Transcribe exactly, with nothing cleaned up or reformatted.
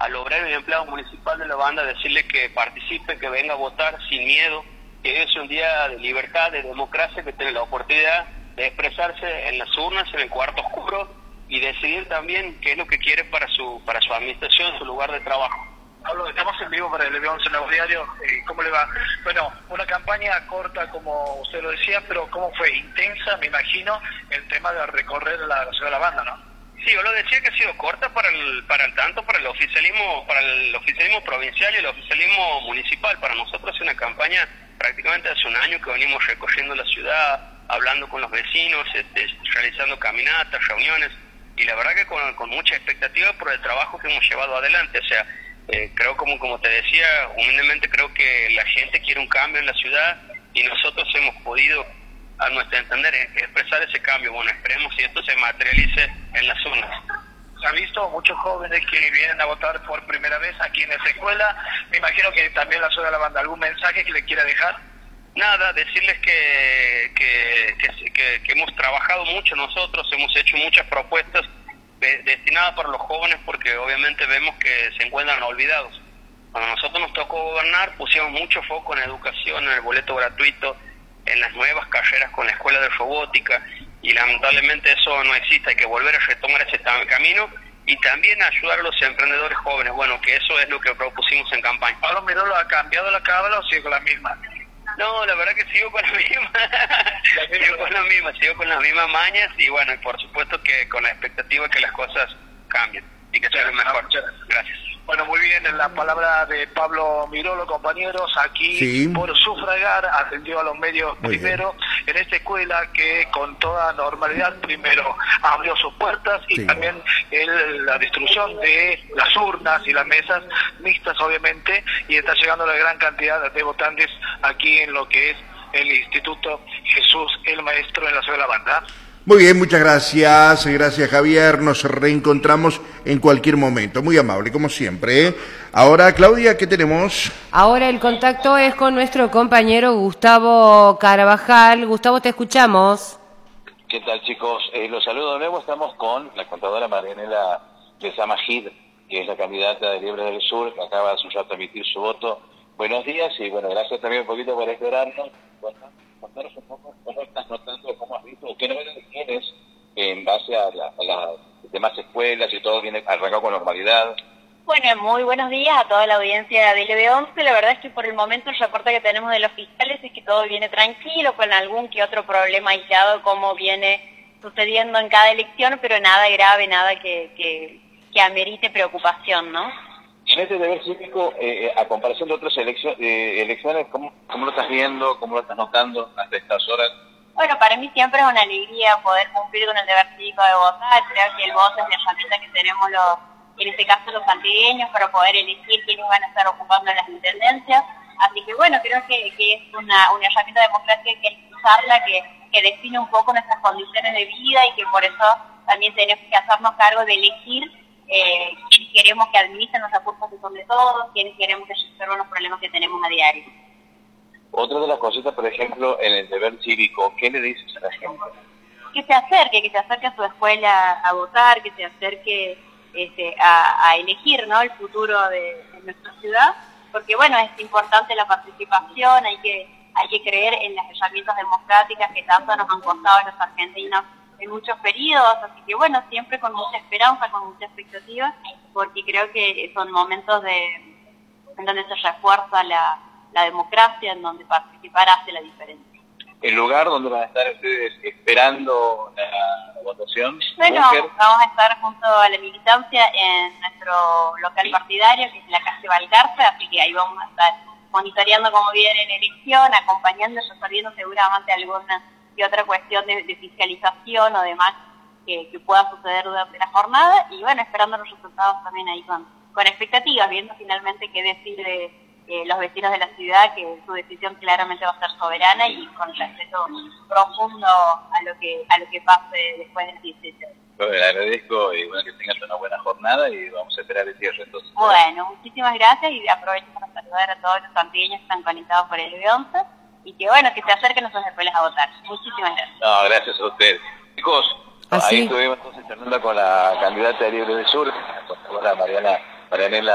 al obrero y empleado municipal de la banda, decirle que participe, que venga a votar sin miedo, que es un día de libertad, de democracia, que tiene la oportunidad de expresarse en las urnas, en el cuarto oscuro, y decidir también qué es lo que quiere para su para su administración, su lugar de trabajo. Pablo, estamos en vivo para el L B once Nuevo Diario. Eh, ¿Cómo le va? Bueno, una campaña corta, como usted lo decía, pero ¿cómo fue? Intensa, me imagino, el tema de recorrer la, la ciudad de la banda, ¿no? Sí, yo lo decía que ha sido corta para el, para el tanto para el oficialismo, para el oficialismo provincial y el oficialismo municipal. Para nosotros es una campaña prácticamente hace un año que venimos recorriendo la ciudad, hablando con los vecinos, este, realizando caminatas, reuniones, y la verdad que con, con mucha expectativa por el trabajo que hemos llevado adelante. O sea, eh, creo como como te decía, humildemente creo que la gente quiere un cambio en la ciudad y nosotros hemos podido, a nuestro entender, expresar ese cambio. Bueno, esperemos si esto se materialice en las zonas. Se ha visto muchos jóvenes que vienen a votar por primera vez aquí en esta escuela. Me imagino que también la ciudad de la banda. ¿Algún mensaje que le quiera dejar? Nada, decirles que, que, que, que, que hemos trabajado mucho nosotros, hemos hecho muchas propuestas de, destinadas para los jóvenes, porque obviamente vemos que se encuentran olvidados. Cuando nosotros nos tocó gobernar, pusimos mucho foco en educación, en el boleto gratuito, en las nuevas carreras con la escuela de robótica, y lamentablemente eso no existe. Hay que volver a retomar ese camino y también ayudar a los emprendedores jóvenes. Bueno, que eso es lo que propusimos en campaña. ¿Pablo Mirolo ha cambiado la cábala o sigue con la misma? No, la verdad que sigo con la misma, sigo con la misma, sigo con las mismas mañas, y bueno, y por supuesto que con la expectativa de que las cosas cambien y que sean mejor. Gracias. Bueno, muy bien, la palabra de Pablo Mirolo, compañeros, aquí sí. Por sufragar, atendió a los medios muy primero, bien. En esta escuela que con toda normalidad primero abrió sus puertas y sí. También el, la distribución de las urnas y las mesas mixtas, obviamente, y está llegando la gran cantidad de votantes aquí en lo que es el Instituto Jesús el Maestro en la ciudad de la Banda. Muy bien, muchas gracias, gracias Javier, nos reencontramos en cualquier momento, muy amable como siempre, ¿eh? Ahora, Claudia, ¿qué tenemos? Ahora el contacto es con nuestro compañero Gustavo Carvajal. Gustavo, te escuchamos. ¿Qué tal, chicos? Eh, los saludo de nuevo, estamos con la contadora Marianela de Samajid, que es la candidata de Liebre del Sur, que acaba de su rato emitir su voto. Buenos días y bueno, gracias también un poquito por esperarnos. Bueno, contanos un poco cómo estás notando, cómo has visto, o qué novedades tienes en base a, la, a las demás escuelas y todo viene arrancado con normalidad. Bueno, muy buenos días a toda la audiencia de L B once. La verdad es que por el momento el reporte que tenemos de los fiscales es que todo viene tranquilo, con algún que otro problema aislado como viene sucediendo en cada elección, pero nada grave, nada que, que, que amerite preocupación, ¿no? En este deber cívico, eh, a comparación de otras elecciones, eh, elecciones ¿cómo, ¿cómo lo estás viendo? ¿Cómo lo estás notando hasta estas horas? Bueno, para mí siempre es una alegría poder cumplir con el deber cívico de votar. Creo que el voto es la herramienta que tenemos los, en este caso los santiagueños, para poder elegir quiénes van a estar ocupando las intendencias. Así que bueno, creo que, que es una, una herramienta democrática que hay que usarla, que, que define un poco nuestras condiciones de vida y que por eso también tenemos que hacernos cargo de elegir eh, quienes queremos que administren los recursos que son de todos, quienes queremos que resuelvan los problemas que tenemos a diario. Otra de las cositas, por ejemplo, en el deber cívico, ¿qué le dices a la gente? Que se acerque, que se acerque a su escuela a votar, que se acerque este, a, a elegir, ¿no?, el futuro de, de nuestra ciudad, porque bueno, es importante la participación, hay que, hay que creer en las herramientas democráticas que tanto nos han costado a los argentinos en muchos periodos, así que bueno, siempre con mucha esperanza, con mucha expectativa, porque creo que son momentos de, en donde se refuerza la, la democracia, en donde participar hace la diferencia. ¿El lugar donde van a estar ustedes esperando la, la votación? Bueno, ¿Búnker? Vamos a estar junto a la militancia en nuestro local partidario, que es la calle Valcarce, así que ahí vamos a estar monitoreando cómo viene la elección, acompañando, resolviendo seguramente alguna y otra cuestión de, de fiscalización o demás que, que pueda suceder durante la jornada, y bueno, esperando los resultados también ahí con, con expectativas, viendo finalmente qué decide eh, los vecinos de la ciudad, que su decisión claramente va a ser soberana y con respeto profundo a lo que a lo que pase después del diecisiete. Bueno, le agradezco y bueno, que tengas una buena jornada y vamos a esperar el cierre entonces. Bueno, muchísimas gracias y aprovecho para saludar a todos los santiagueños que están conectados por el L B once. Y que bueno, que se acerquen a sus escuelas a votar. Muchísimas gracias. No, gracias a ustedes. Chicos, ¿Ah, ahí sí? estuvimos entonces charlando con la candidata de Liebre del Sur, la contadora Mariana, Marianela